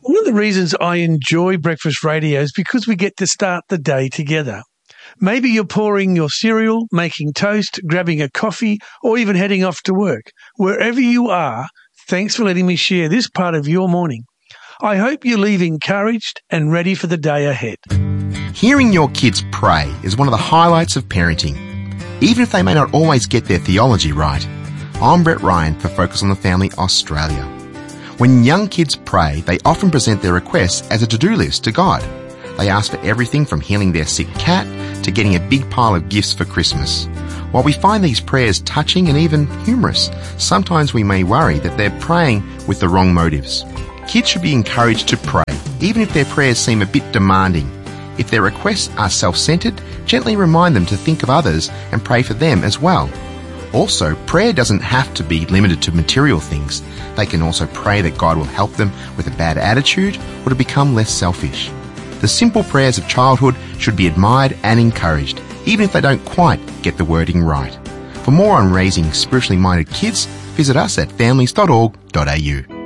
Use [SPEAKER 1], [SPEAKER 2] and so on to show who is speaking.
[SPEAKER 1] One of the reasons I enjoy breakfast radio is because we get to start the day together. Maybe you're pouring your cereal, making toast, grabbing a coffee, or even heading off to work. Wherever you are, thanks for letting me share this part of your morning. I hope you leave encouraged and ready for the day ahead.
[SPEAKER 2] Hearing your kids pray is one of the highlights of parenting, even if they may not always get their theology right. I'm Brett Ryan for Focus on the Family Australia. When young kids pray, they often present their requests as a to-do list to God. They ask for everything from healing their sick cat to getting a big pile of gifts for Christmas. While we find these prayers touching and even humorous, sometimes we may worry that they're praying with the wrong motives. Kids should be encouraged to pray, even if their prayers seem a bit demanding. If their requests are self-centered, gently remind them to think of others and pray for them as well. Also, prayer doesn't have to be limited to material things. They can also pray that God will help them with a bad attitude or to become less selfish. The simple prayers of childhood should be admired and encouraged, even if they don't quite get the wording right. For more on raising spiritually minded kids, visit us at families.org.au.